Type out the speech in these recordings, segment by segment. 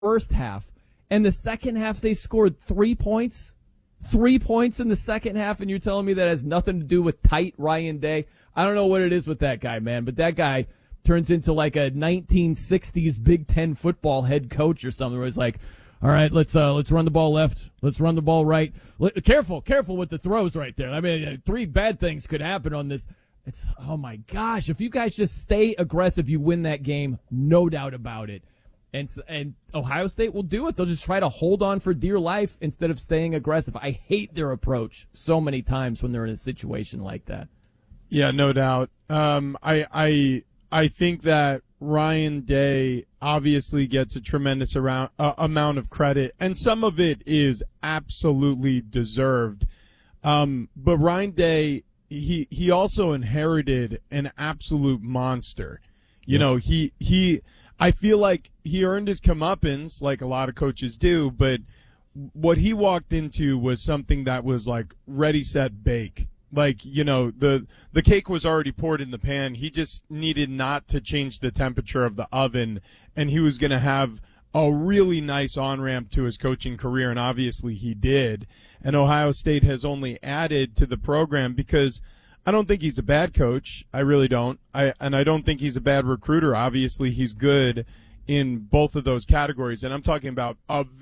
first half, and the second half they scored 3 points. 3 points in the second half, and you're telling me that has nothing to do with tight Ryan Day? I don't know what it is with that guy, man, but that guy turns into like a 1960s Big Ten football head coach or something where it's like, all right, let's run the ball left. Let's run the ball right. Careful with the throws right there. I mean, 3 bad things could happen on this. It's, oh my gosh, if you guys just stay aggressive, you win that game, no doubt about it. And Ohio State will do it. They'll just try to hold on for dear life instead of staying aggressive. I hate their approach so many times when they're in a situation like that. Yeah, no doubt. I think that Ryan Day obviously gets a tremendous amount of credit, and some of it is absolutely deserved. But Ryan Day, he also inherited an absolute monster. You know, I feel like he earned his comeuppance, like a lot of coaches do, but what he walked into was something that was like ready, set, bake. Like, you know, the cake was already poured in the pan. He just needed not to change the temperature of the oven, and he was going to have a really nice on-ramp to his coaching career, and obviously he did. And Ohio State has only added to the program because I don't think he's a bad coach. I really don't. And I don't think he's a bad recruiter. Obviously, he's good in both of those categories. And I'm talking about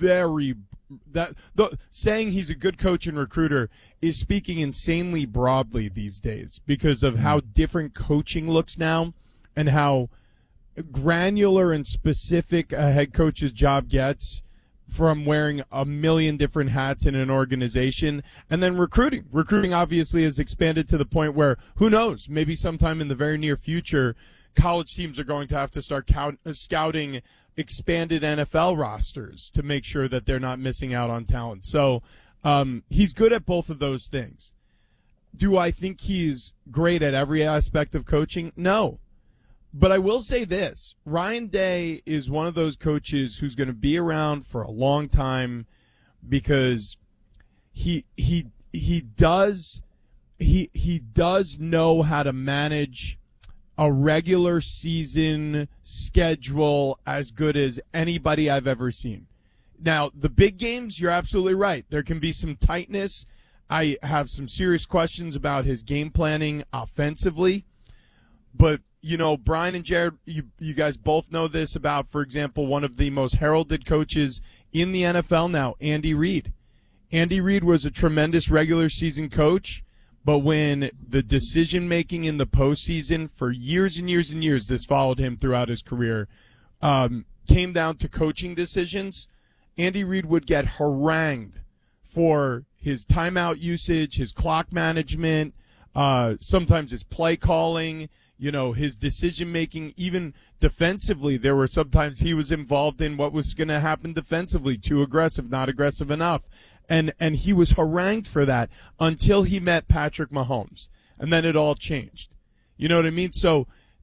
saying he's a good coach and recruiter is speaking insanely broadly these days because of how different coaching looks now and how granular and specific a head coach's job gets from wearing a million different hats in an organization. And then recruiting obviously has expanded to the point where, who knows, maybe sometime in the very near future, college teams are going to have to start scouting expanded NFL rosters to make sure that they're not missing out on talent. So he's good at both of those things. Do I think he's great at every aspect of coaching? No. But I will say this, Ryan Day is one of those coaches who's going to be around for a long time because he does know how to manage a regular season schedule as good as anybody I've ever seen. Now, the big games, you're absolutely right. There can be some tightness. I have some serious questions about his game planning offensively, but you know, Brian and Jared, you guys both know this about, for example, one of the most heralded coaches in the NFL now, Andy Reid. Andy Reid was a tremendous regular season coach, but when the decision-making in the postseason for years and years and years, this followed him throughout his career, came down to coaching decisions, Andy Reid would get harangued for his timeout usage, his clock management, sometimes his play calling, you know, his decision-making, even defensively. There were sometimes he was involved in what was going to happen defensively, too aggressive, not aggressive enough. And he was harangued for that until he met Patrick Mahomes. And then it all changed. You know what I mean? So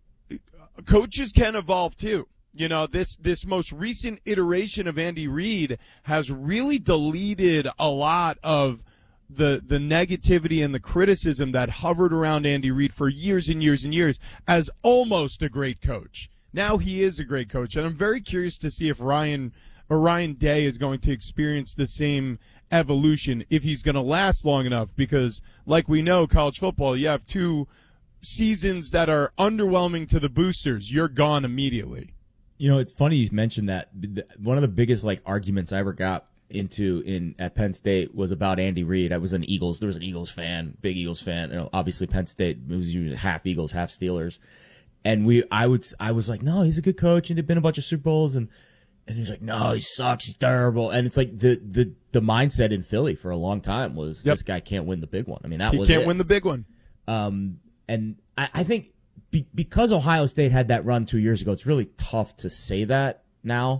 coaches can evolve, too. You know, this most recent iteration of Andy Reid has really deleted a lot of the negativity and the criticism that hovered around Andy Reid for years and years and years as almost a great coach. Now he is a great coach, and I'm very curious to see if Ryan Day is going to experience the same evolution, if he's going to last long enough, because like we know, college football, you have 2 seasons that are underwhelming to the boosters. You're gone immediately. You know, it's funny you mentioned that. One of the biggest arguments I ever got into at Penn State was about Andy Reid. There was an Eagles fan, big Eagles fan. You know, obviously Penn State, it was usually half Eagles, half Steelers. And I was like, no, he's a good coach, and they've been a bunch of Super Bowls, and he's like, no, he sucks, he's terrible. And it's like the mindset in Philly for a long time was this guy can't win the big one. I mean, he can't win the big one. And I think because Ohio State had that run 2 years ago, it's really tough to say that now.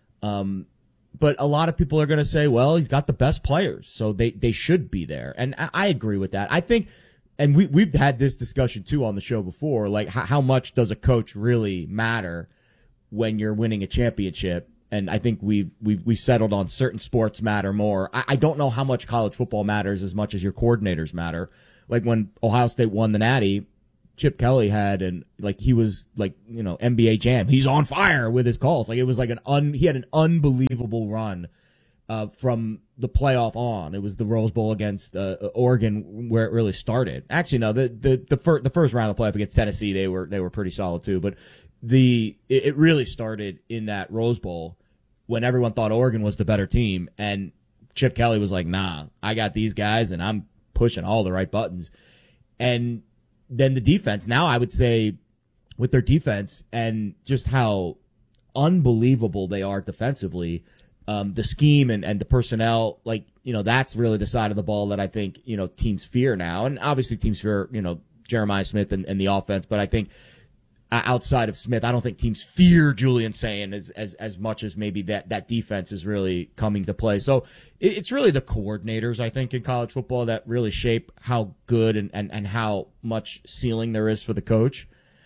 But a lot of people are going to say, well, he's got the best players, so they should be there. And I agree with that. I think, and we've had this discussion too on the show before, like how much does a coach really matter when you're winning a championship? And I think we've settled on certain sports matter more. I don't know how much college football matters as much as your coordinators matter. Like when Ohio State won the Natty, Chip Kelly had, and like he was like, you know, NBA Jam. He's on fire with his calls. Like it was like he had an unbelievable run from the playoff on. It was the Rose Bowl against Oregon where it really started. Actually, no, the first round of the playoff against Tennessee, they were pretty solid too. But it really started in that Rose Bowl when everyone thought Oregon was the better team, and Chip Kelly was like, "Nah, I got these guys, and I'm pushing all the right buttons." And then the defense. Now I would say with their defense and just how unbelievable they are defensively, the scheme and the personnel, like, you know, that's really the side of the ball that I think, you know, teams fear now. And obviously teams fear, you know, Jeremiah Smith and the offense. But I think outside of Smith, I don't think teams fear Julian Sayin as much as maybe that defense is really coming to play. So it's really the coordinators, I think, in college football that really shape how good and how much ceiling there is for the coach.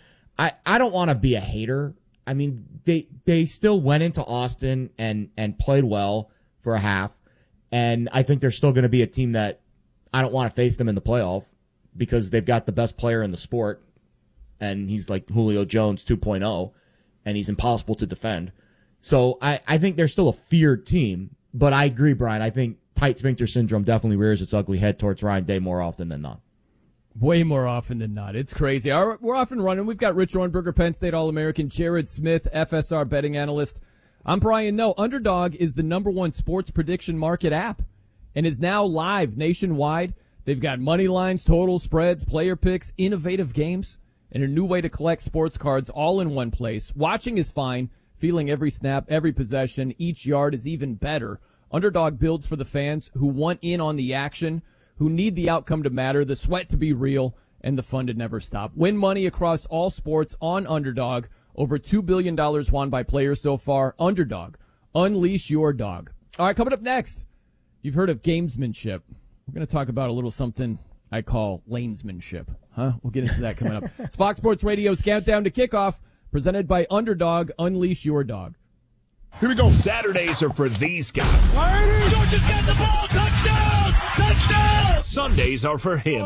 I don't want to be a hater. I mean, they still went into Austin and played well for a half. And I think they're still going to be a team that I don't want to face them in the playoff because they've got the best player in the sport. And he's like Julio Jones 2.0, and he's impossible to defend. So I think they're still a feared team, but I agree, Brian. I think tight sphincter syndrome definitely rears its ugly head towards Ryan Day more often than not. Way more often than not. It's crazy. We're off and running. We've got Rich Ornberger, Penn State All-American, Jared Smith, FSR betting analyst. I'm Brian Noe. Underdog is the #1 sports prediction market app and is now live nationwide. They've got money lines, total spreads, player picks, innovative games, and a new way to collect sports cards all in one place. Watching is fine. Feeling every snap, every possession, each yard is even better. Underdog builds for the fans who want in on the action, who need the outcome to matter, the sweat to be real, and the fun to never stop. Win money across all sports on Underdog. Over $2 billion won by players so far. Underdog. Unleash your dog. All right, coming up next, you've heard of gamesmanship. We're going to talk about a little something I call lanesmanship. We'll get into that coming up. It's Fox Sports Radio's Countdown to Kickoff, presented by Underdog. Unleash your dog. Here we go. Saturdays are for these guys. Georgia's got the ball. Touchdown! Touchdown! Sundays are for him.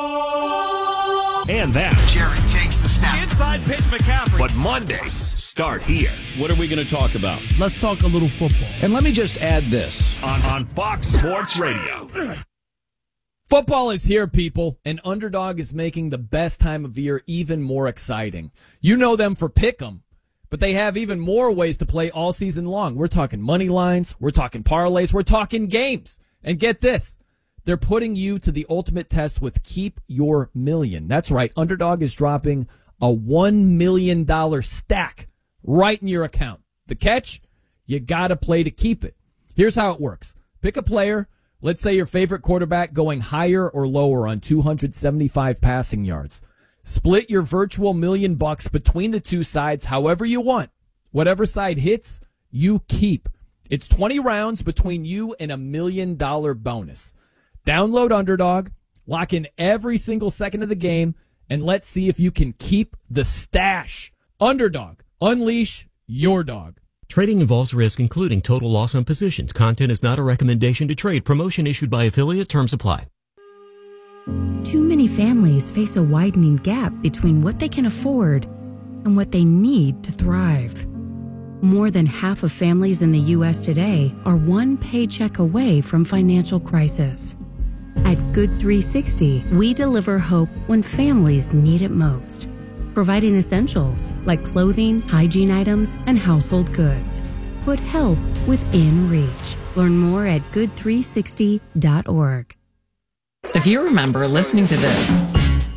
And that. Jared takes the snap. Inside pitch, McCaffrey. But Mondays start here. What are we going to talk about? Let's talk a little football. And let me just add this. On Fox Sports Radio. Football is here, people, and Underdog is making the best time of year even more exciting. You know them for Pick'em, but they have even more ways to play all season long. We're talking money lines, we're talking parlays, we're talking games. And get this, they're putting you to the ultimate test with Keep Your Million. That's right, Underdog is dropping a $1 million stack right in your account. The catch? You gotta play to keep it. Here's how it works. Pick a player. Let's say your favorite quarterback going higher or lower on 275 passing yards. Split your virtual $1 million between the two sides however you want. Whatever side hits, you keep. It's 20 rounds between you and $1 million bonus. Download Underdog, lock in every single second of the game, and let's see if you can keep the stash. Underdog, unleash your dog. Trading involves risk, including total loss on positions. Content is not a recommendation to trade. Promotion issued by affiliate. Terms apply. Too many families face a widening gap between what they can afford and what they need to thrive. More than half of families in the U.S. today are one paycheck away from financial crisis. At Good 360, we deliver hope when families need it most, providing essentials like clothing, hygiene items, and household goods. Put help within reach. Learn more at good360.org. If you remember listening to this,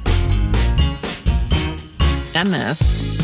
and this,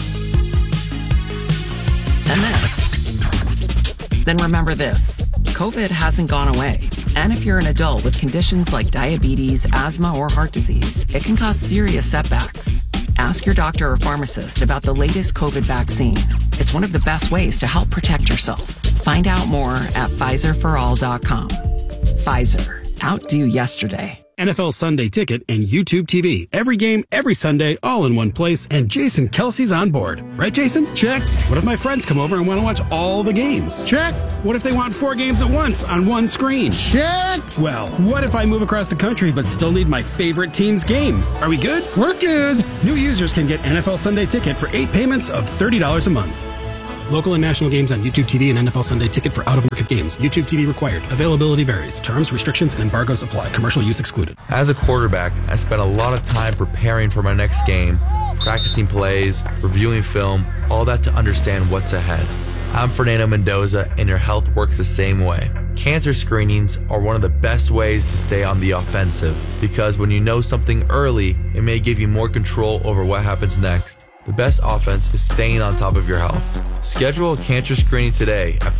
and this, then remember this. COVID hasn't gone away. And if you're an adult with conditions like diabetes, asthma, or heart disease, it can cause serious setbacks. Ask your doctor or pharmacist about the latest COVID vaccine. It's one of the best ways to help protect yourself. Find out more at PfizerForAll.com. Pfizer. Outdo yesterday. NFL Sunday Ticket, and YouTube TV. Every game, every Sunday, all in one place, and Jason Kelsey's on board. Right, Jason? Check. What if my friends come over and want to watch all the games? Check. What if they want 4 games at once on one screen? Check. Well, what if I move across the country but still need my favorite team's game? Are we good? We're good. New users can get NFL Sunday Ticket for 8 payments of $30 a month. Local and national games on YouTube TV and NFL Sunday Ticket for out-of-market games. YouTube TV required. Availability varies. Terms, restrictions, and embargoes apply. Commercial use excluded. As a quarterback, I spent a lot of time preparing for my next game, practicing plays, reviewing film, all that to understand what's ahead. I'm Fernando Mendoza, and your health works the same way. Cancer screenings are one of the best ways to stay on the offensive, because when you know something early, it may give you more control over what happens next. The best offense is staying on top of your health. Schedule a cancer screening today at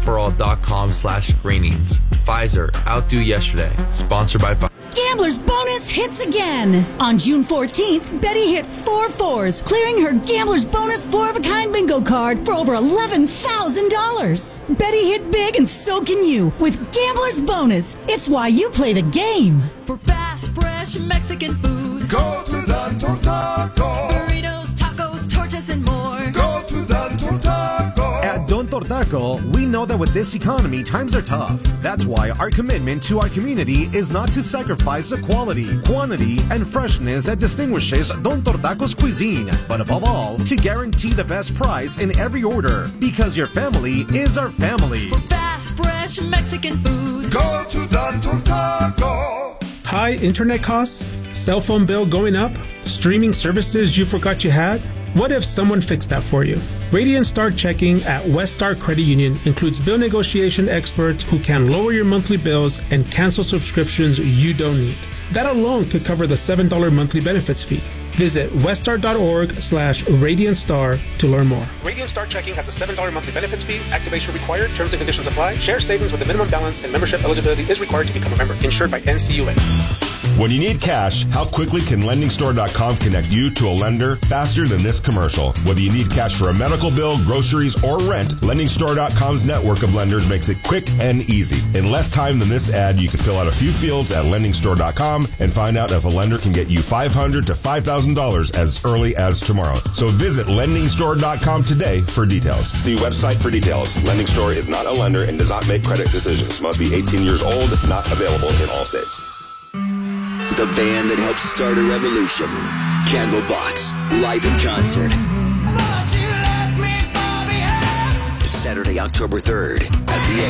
PfizerForAll.com/screenings. Pfizer, outdo yesterday. Sponsored by Pfizer. Gambler's Bonus hits again. On June 14th, Betty hit 4 4s, clearing her Gambler's Bonus 4-of-a-kind bingo card for over $11,000. Betty hit big, and so can you with Gambler's Bonus. It's why you play the game. For fast, fresh Mexican food, go to Don Tortaco. Burritos, tacos, tortas, and more. Go to Don Tortaco. At Don Tortaco, we know that with this economy, times are tough. That's why our commitment to our community is not to sacrifice the quality, quantity, and freshness that distinguishes Don Tortaco's cuisine, but above all, to guarantee the best price in every order, because your family is our family. For fast, fresh Mexican food, go to Don Tortaco. High internet costs? Cell phone bill going up? Streaming services you forgot you had? What if someone fixed that for you? Radiant Star Checking at West Star Credit Union includes bill negotiation experts who can lower your monthly bills and cancel subscriptions you don't need. That alone could cover the $7 monthly benefits fee. Visit weststar.org/RadiantStar to learn more. Radiant Star Checking has a $7 monthly benefits fee. Activation required. Terms and conditions apply. Share savings with a minimum balance, and membership eligibility is required to become a member. Insured by NCUA. When you need cash, how quickly can LendingStore.com connect you to a lender faster than this commercial? Whether you need cash for a medical bill, groceries, or rent, LendingStore.com's network of lenders makes it quick and easy. In less time than this ad, you can fill out a few fields at LendingStore.com and find out if a lender can get you $500 to $5,000 as early as tomorrow. So visit LendingStore.com today for details. See website for details. Lending Store is not a lender and does not make credit decisions. Must be 18 years old. Not available in all states. The band that helped start a revolution. Candlebox, live in concert. Saturday, October 3rd at the